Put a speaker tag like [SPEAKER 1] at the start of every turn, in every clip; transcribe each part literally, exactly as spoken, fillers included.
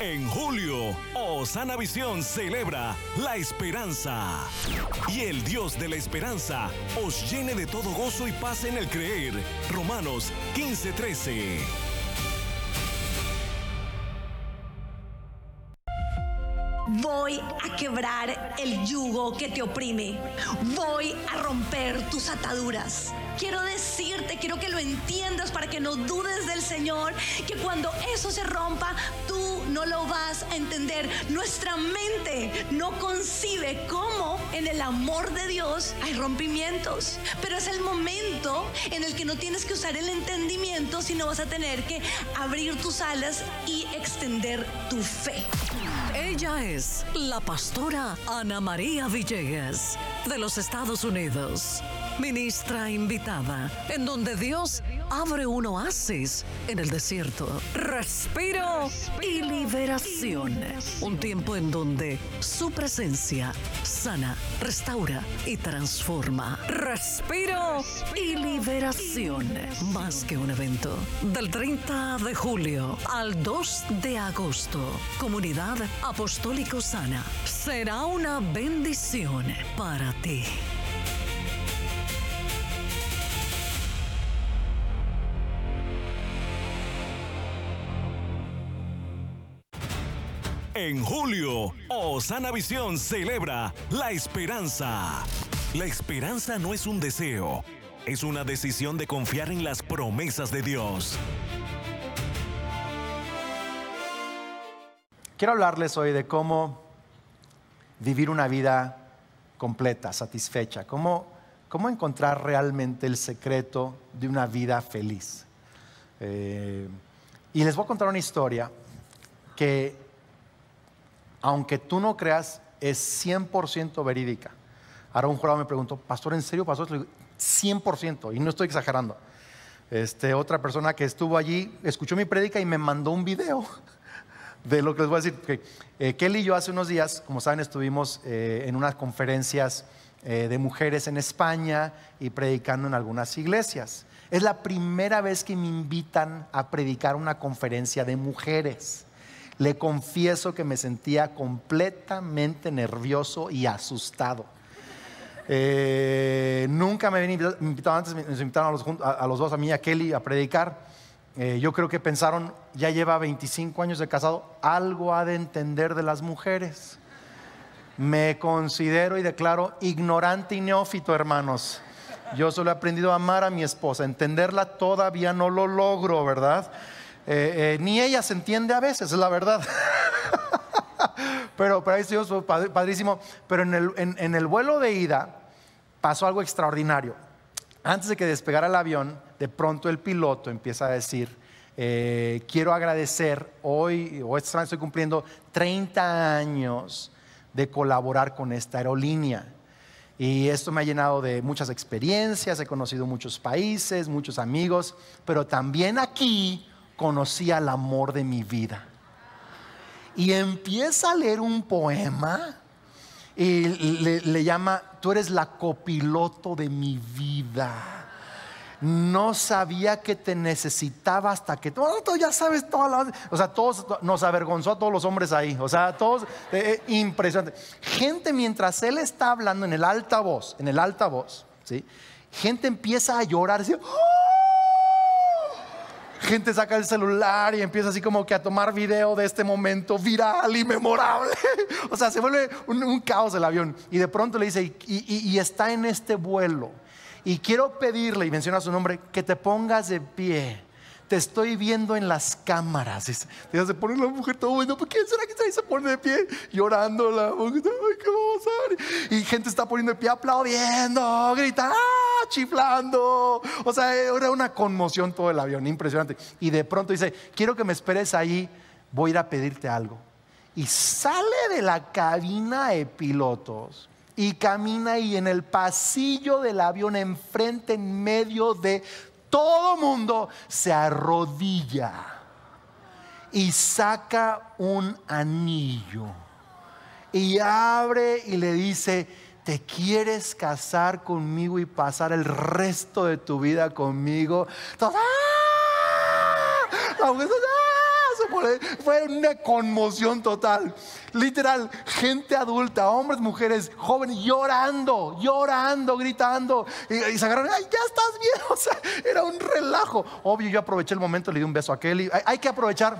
[SPEAKER 1] En julio, Osana Visión celebra la esperanza. Y el Dios de la esperanza os llene de todo gozo y paz en el creer. Romanos quince trece.
[SPEAKER 2] Voy a quebrar el yugo que te oprime. Voy a romper tus ataduras. Quiero decirte, quiero que lo entiendas para que no dudes del Señor, que cuando eso se rompa, tú no lo vas a entender. Nuestra mente no concibe cómo en el amor de Dios hay rompimientos. Pero es el momento en el que no tienes que usar el entendimiento, sino vas a tener que abrir tus alas y extender tu fe.
[SPEAKER 3] Ella es la pastora Ana María Villegas, de los Estados Unidos. Ministra invitada, en donde Dios abre un oasis en el desierto. Respiro y liberación. Un tiempo en donde su presencia sana, restaura y transforma. Respiro y liberación. Más que un evento. Del treinta de julio al dos de agosto. Comunidad Apostólico Sana. Será una bendición para ti.
[SPEAKER 1] En julio, Osana Visión celebra la esperanza. La esperanza no es un deseo, es una decisión de confiar en las promesas de Dios.
[SPEAKER 4] Quiero hablarles hoy de cómo vivir una vida completa, satisfecha, cómo, cómo encontrar realmente el secreto de una vida feliz. Eh, y les voy a contar una historia que, aunque tú no creas, es cien por ciento verídica. Ahora un jurado me preguntó, pastor, ¿en serio pasó esto? Le digo, cien por ciento, y no estoy exagerando. Este, otra persona que estuvo allí escuchó mi prédica y me mandó un video de lo que les voy a decir. Okay. Eh, Kelly y yo hace unos días, como saben, estuvimos eh, en unas conferencias eh, de mujeres en España y predicando en algunas iglesias. Es la primera vez que me invitan a predicar una conferencia de mujeres. Le confieso que me sentía completamente nervioso y asustado. Eh, nunca me habían invitado antes, me invitaron a los, a, a los dos, a mí y a Kelly, a predicar. Eh, yo creo que pensaron, ya lleva veinticinco años de casado, algo ha de entender de las mujeres. Me considero y declaro ignorante y neófito, hermanos. Yo solo he aprendido a amar a mi esposa, entenderla todavía no lo logro, ¿verdad? Eh, eh, ni ella se entiende a veces, es la verdad. pero, pero ahí Dios fue padrísimo. Pero en el, en, en el vuelo de ida pasó algo extraordinario. Antes de que despegara el avión, de pronto el piloto empieza a decir, eh, quiero agradecer hoy, o esta semana estoy cumpliendo treinta años de colaborar con esta aerolínea. Y esto me ha llenado de muchas experiencias, he conocido muchos países, muchos amigos, pero también aquí conocí al amor de mi vida. Y empieza a leer un poema y le, le llama, tú eres la copiloto de mi vida. No sabía que te necesitaba hasta que tú, tú ya sabes todas las, o sea, todos nos avergonzó a todos los hombres ahí, o sea, todos, eh, impresionante. Gente, mientras él está hablando en el altavoz, en el altavoz, ¿sí? Gente empieza a llorar, así, ¡oh! Gente saca el celular y empieza así como que a tomar video de este momento viral y memorable. O sea, se vuelve un, un caos el avión. Y de pronto le dice, y, y, y está en este vuelo. Y quiero pedirle, y menciona su nombre, que te pongas de pie. Te estoy viendo en las cámaras. Y se pone la mujer todo bueno. ¿Quién será que está ahí? Se pone de pie llorando la mujer. Ay, ¿qué va a pasar? Y gente está poniendo de pie aplaudiendo, gritando, chiflando. O sea, era una conmoción todo el avión, impresionante. Y de pronto dice, quiero que me esperes ahí, voy a ir a pedirte algo. Y sale de la cabina de pilotos y camina, y en el pasillo del avión, enfrente, en medio de todo mundo, se arrodilla y saca un anillo y abre y le dice, ¿te quieres casar conmigo y pasar el resto de tu vida conmigo? Entonces, ¡ah! La mujer, ¡ah! Se pone ¿eh? Fue una conmoción total. Literal, gente adulta, hombres, mujeres, jóvenes, llorando, llorando, gritando. Y, y se agarraron, ay, ya estás bien. O sea, era un relajo. Obvio, yo aproveché el momento, le di un beso a Kelly. Hay, hay que aprovechar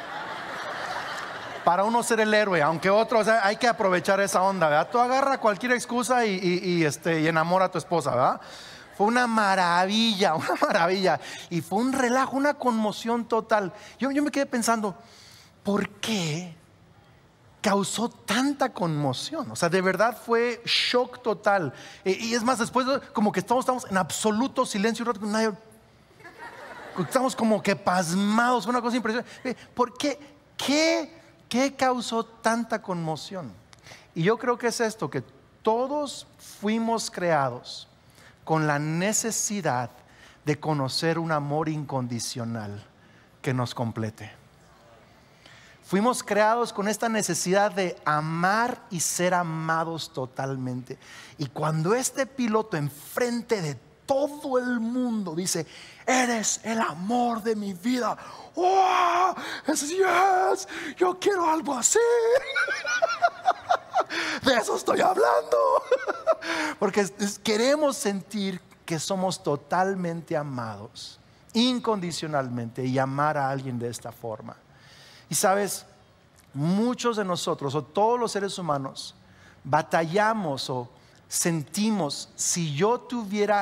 [SPEAKER 4] para uno ser el héroe, aunque otro, o sea, hay que aprovechar esa onda, ¿verdad? Tú agarra cualquier excusa y, y, y, este, y enamora a tu esposa, ¿verdad? Fue una maravilla, una maravilla. Y fue un relajo, una conmoción total. Yo, yo me quedé pensando, ¿por qué causó tanta conmoción? O sea, de verdad fue shock total. Y, y es más, después como que estamos, estamos en absoluto silencio. Nadie, estamos como que pasmados, fue una cosa impresionante. ¿Por qué? ¿Qué? ¿Qué causó tanta conmoción? Y yo creo que es esto, que todos fuimos creados con la necesidad de conocer un amor incondicional que nos complete. Fuimos creados con esta necesidad de amar y ser amados totalmente. Y cuando este piloto enfrente de todo el mundo dice, eres el amor de mi vida. ¡Oh! Es yes, yo quiero algo así. De eso estoy hablando. Porque queremos sentir que somos totalmente amados, incondicionalmente, y amar a alguien de esta forma. Y sabes, muchos de nosotros, o todos los seres humanos, batallamos o sentimos, si yo tuviera